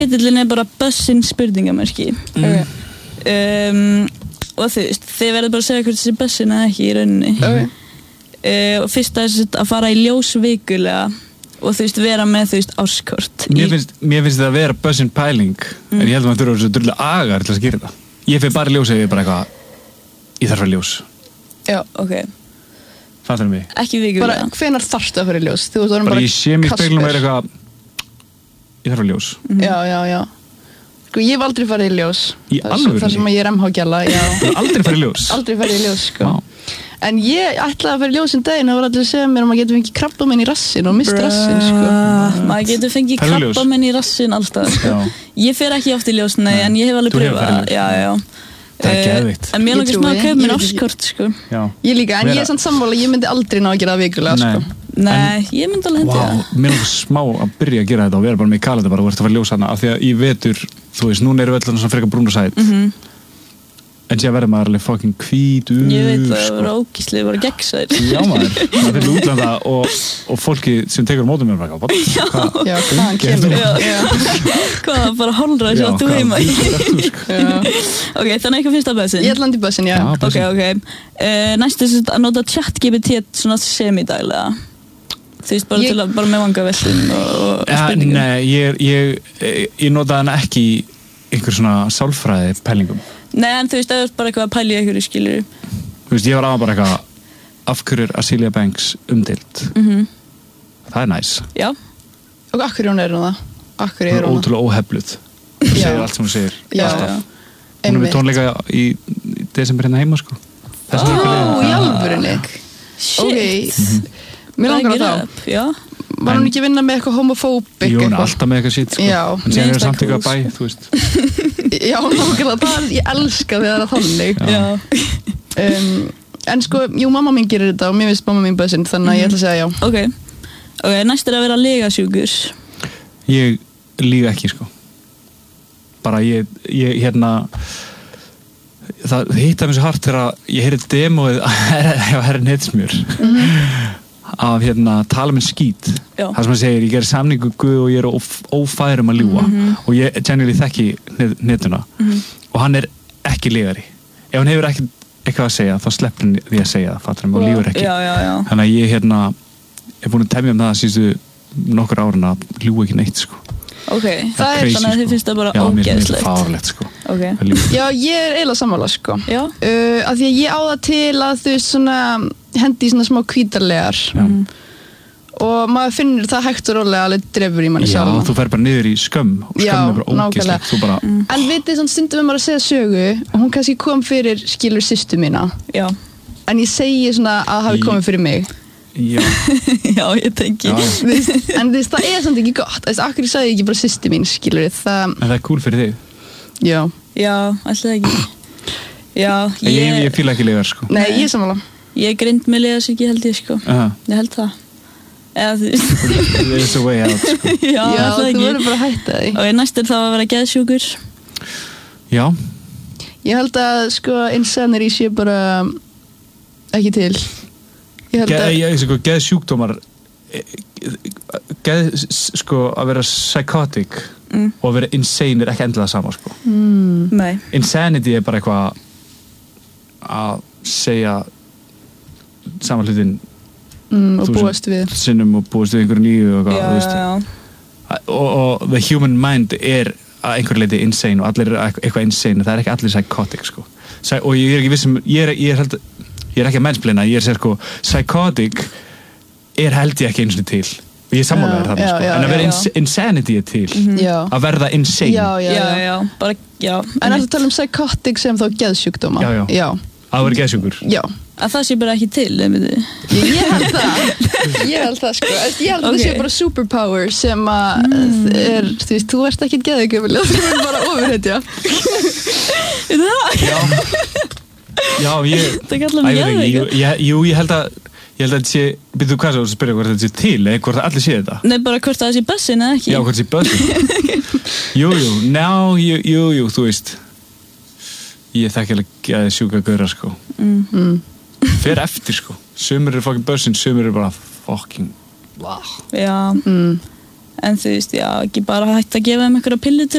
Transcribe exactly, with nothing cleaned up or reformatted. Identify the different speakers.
Speaker 1: Titillinn er bara bussin spurningamerki
Speaker 2: mm.
Speaker 1: okay. um, og þú veist, þið verður bara að segja hvort þessi bussin eða ekki í rauninni
Speaker 2: okay.
Speaker 1: uh, og fyrst að, að fara í ljós vikulega og þú veist, vera með þú veist áskort
Speaker 3: Mér finnst, mér finnst það að vera bussin pæling mm. en ég held að maður þurfa svo drullu agar til að skýra það ég fyrir bara ljós ef ég bara eitthvað ég þarf að ljós
Speaker 1: Já, ok
Speaker 3: Fattar mig?
Speaker 1: Ekki vikulega
Speaker 2: Bara, hvenær þarftu að fara í ljós? Þú veist,
Speaker 3: bara, bara ég sé mér speglum og er eitthvað ég þarf að ljós
Speaker 2: mm-hmm. Já, já, já Sko, ég hef aldrei farið í ljós
Speaker 3: Í alvöru?
Speaker 2: Þar sem að ég er M H-gjalla, já
Speaker 3: Aldrei farið í ljós?
Speaker 2: Aldrei farið í ljós, sko
Speaker 3: Vá.
Speaker 2: En ég ætlaði að fara í ljós um daginn og var allir að segja mér að maður getur fengið krabbamein í rassin og mist rassin, sko
Speaker 1: Maður getur fengið
Speaker 3: Ferðu í ljós?
Speaker 1: krabbamein í rassin alltaf, sko
Speaker 3: Já.
Speaker 1: Ég fer ekki oft í ljós, nei, en ég hef alveg
Speaker 3: Þú hefur
Speaker 1: pröfað
Speaker 3: farið í ljós?
Speaker 1: Já, já
Speaker 3: Það er
Speaker 1: Eh,
Speaker 3: geðveikt.
Speaker 1: En mér
Speaker 2: Ég
Speaker 1: langar
Speaker 2: trúi.
Speaker 1: smá að kaupa
Speaker 2: Ég
Speaker 1: mér
Speaker 2: veit ekki.
Speaker 1: áskort, sko
Speaker 3: Já.
Speaker 2: Ég líka, en
Speaker 3: Vera-
Speaker 2: ég er samt sammála, ég myndi aldrei ná að gera það vikulega,
Speaker 3: Nei.
Speaker 2: sko
Speaker 1: Nei, ég myndi alveg hendi
Speaker 3: Vá,
Speaker 1: það
Speaker 3: mér langar smá að byrja að gera þetta og vera bara með kalenda bara og verður að fara ljós hana af því að í vetur, þú veist, núna eru öll svona frekar brún og sæt
Speaker 1: mm
Speaker 3: en síðan verður maður alveg fucking hvítur
Speaker 1: Ég veit það, það
Speaker 3: sko.
Speaker 1: var ógíslega, bara gegnsæður
Speaker 3: Já maður, það fyrir útlanda og, og fólki sem tekur á mótum mér bara, what? Hvað?
Speaker 2: Já, hvaðan kemur
Speaker 1: Já, já Hvað, bara holra þess
Speaker 3: Já,
Speaker 1: að þú
Speaker 3: hvað
Speaker 1: heima
Speaker 3: hvítur ert þú, sko?
Speaker 2: Já.
Speaker 1: Ok, þannig eitthvað fyrsta bussin
Speaker 2: Ég ætla hann í bussin, já,
Speaker 3: Já,
Speaker 1: Ok,
Speaker 3: bussin.
Speaker 1: ok uh, Næst er að nota chat G P T svona semidaglega Þú veist, bara
Speaker 2: Ég-
Speaker 1: til að, bara með vangaveltin og, og
Speaker 3: Ja,
Speaker 1: spurningum
Speaker 3: nei, ég, ég, ég, ég nota hann ekki í einhver svona sálfræði pælingum
Speaker 1: Nei, en þú veist, það er bara eitthvað að pæla í einhverju skilur
Speaker 3: Þú veist, ég var aðeins bara eitthvað af hverju er Azealia Banks umdeild
Speaker 1: mm
Speaker 3: það er næs
Speaker 1: Já,
Speaker 2: Og akkur hún er hún það? Akkur
Speaker 3: hún
Speaker 2: er
Speaker 3: er
Speaker 2: hún það?
Speaker 3: ótrúlega óhefluð hún
Speaker 2: Já.
Speaker 3: segir allt sem hún segir
Speaker 2: Já,
Speaker 3: alltaf.
Speaker 2: já.
Speaker 3: hún er með
Speaker 2: Einmitt.
Speaker 3: tónleika í, í desember hérna heima sko Þess vegna
Speaker 2: Ó,
Speaker 3: ekki
Speaker 2: í
Speaker 3: leið.
Speaker 2: alvörunni
Speaker 1: shit
Speaker 2: Ok, mér langar
Speaker 1: Back
Speaker 2: að
Speaker 1: it
Speaker 2: þá
Speaker 1: up, Já,
Speaker 2: Var hún ekki að vinna með eitthvað homofóbik
Speaker 3: Jú, hún er
Speaker 2: eitthvað?
Speaker 3: alltaf með eitthvað sitt sko.
Speaker 2: Já.
Speaker 3: en
Speaker 1: Mér
Speaker 3: síðan er
Speaker 1: finnst það
Speaker 3: samt eitthvað
Speaker 1: cool,
Speaker 3: bæ þú veist
Speaker 2: Já, nákvæmlega, það er, ég elska þegar það er þannig
Speaker 1: já
Speaker 2: um, En sko, jú, mamma mín gerir þetta og mér finnst mamma mín bussin, þannig að ég ætla að segja já
Speaker 1: Ok, ok, næst er að vera legasjúkur
Speaker 3: ég líka ekki sko bara ég, ég hérna það hitta mér svo hart þegar ég heyrði demóið á herrin Hetsmjör af hérna tala með skít
Speaker 1: Já.
Speaker 3: það sem hann segir, ég gerir samningu Guð og ég er óf, ófær um að ljúga og ég genuinely þekki net, netuna og hann er ekki legari ef hann hefur ekki eitthvað að segja þá sleppur hann því að segja það fattar hann og ljúgur ekki
Speaker 1: Já, já, já
Speaker 3: þannig að ég hérna er búin að temja um það síðustu nokkur árin að ljúga ekki neitt sko
Speaker 1: Ok,
Speaker 2: Það er
Speaker 3: crazy,
Speaker 1: þannig að þið
Speaker 3: sko.
Speaker 1: finnst það bara
Speaker 3: Já, mér finnst
Speaker 1: ógeðslegt
Speaker 3: það fárlegt sko
Speaker 1: Ok,
Speaker 3: að ljúga.
Speaker 2: Já, ég er eiginlega sammála, sko
Speaker 1: já
Speaker 2: uh, Af því að ég á það til að þú veist svona hendi í svona smá hvítarlegar
Speaker 1: Mm.
Speaker 2: og maður finnur það hægt og rólega alveg drefur í manni
Speaker 3: Já,
Speaker 2: sjálf
Speaker 3: þú fer bara niður í skömm og
Speaker 2: Já,
Speaker 3: skömm er bara
Speaker 2: nákvæmlega.
Speaker 3: ógeðslegt þú bara,
Speaker 2: En vitið, svona stundum við maður að segja sögu og hún kannski kom fyrir skilur systur mína
Speaker 1: Já,
Speaker 2: en ég segi svona að það hafi
Speaker 3: Í-
Speaker 2: komið fyrir mig
Speaker 3: já,
Speaker 1: já, ég tengi
Speaker 3: já
Speaker 2: Þú veist, en þú veist, það er samt ekki gott. Þú veist, akkur ég sagði ekki bara systir mín, skilur við, það,
Speaker 3: en það er cool fyrir þig
Speaker 2: já.
Speaker 1: Já, alltaf ekki Já,
Speaker 3: ég, ég,
Speaker 1: ég,
Speaker 3: ég fíla ekki legar sko
Speaker 2: Nei, ég er sammála.
Speaker 1: ég er grind með legasjúki held ég sko
Speaker 3: uh,
Speaker 1: Ég held það Eða þú veist
Speaker 3: there's a way out sko.
Speaker 1: Já,
Speaker 2: Já,
Speaker 1: alltaf
Speaker 2: þú
Speaker 1: ekki
Speaker 2: verður bara að hætta því.
Speaker 1: Ok, næst er þá að vera geðsjúkur
Speaker 3: já,
Speaker 2: Ég held að, sko, insanity sé bara ekki til. Ég held
Speaker 3: Ge,
Speaker 2: að,
Speaker 3: ég, sko, geð sjúkdómar geð, sko, að vera psychotic
Speaker 1: Mm.
Speaker 3: og að vera insane er ekki endilega sama sko
Speaker 2: mm,
Speaker 1: Nei
Speaker 3: insanity er bara eitthvað að segja sama hlutin
Speaker 2: mm, og
Speaker 3: Þú
Speaker 2: búast við.
Speaker 3: sinnum og búast við einhverju nýju og,
Speaker 1: Já,
Speaker 3: eitthvað, þú veist.
Speaker 1: já, já
Speaker 3: og, og the human mind er að einhverju leiti insane og allir er eitthvað insane það er ekki allir psychotic sko Psy og ég er ekki vissum ég er, ég er, held, ég er ekki að mennsplina ég er sér sko psychotic er held ég ekki eins og til og ég er sammálaður
Speaker 2: Já,
Speaker 3: þarna
Speaker 2: já,
Speaker 3: sko
Speaker 2: já,
Speaker 3: en að vera
Speaker 1: já.
Speaker 3: ins insanity er til
Speaker 2: Já.
Speaker 3: að verða insane
Speaker 2: Já, já,
Speaker 1: Já,
Speaker 2: já.
Speaker 1: já, bara, já
Speaker 2: En ertu að tala um psychotic sem þá geðsjúkdóma?
Speaker 3: Já, já.
Speaker 2: Já.
Speaker 3: að vera geðsjúkur
Speaker 2: Já.
Speaker 1: Að það sé bara ekki til, einmitt
Speaker 2: Ég, ég held það. Ég held það, sko. Ég held að
Speaker 1: Ok.
Speaker 2: það sé bara superpower sem að er, þú veist, þú ert ekki geðugjöfulega, þú ert bara ofurhetja.
Speaker 3: já ég
Speaker 1: Það kallar mig
Speaker 3: Æ, ég veit ekki,
Speaker 1: geðveika.
Speaker 3: jú, ég, jú ég held að ég held að þetta sé byrju hvað svo að spyrja hvort þetta sé til eða hvort allir sé þetta
Speaker 1: Nei, bara hvort það sé bussin eða ekki
Speaker 3: já hvort sé buzz jú jú ná jú jú jú þú veist ég þekki alveg að sjúka gauðra sko
Speaker 2: Mm.
Speaker 3: fer eftir sko sumir eru fucking buzzin sumir eru bara fucking blah.
Speaker 1: Já,
Speaker 2: Mm.
Speaker 1: en þú veist, já, ekki bara hægt að gefa þeim einhverja pillu til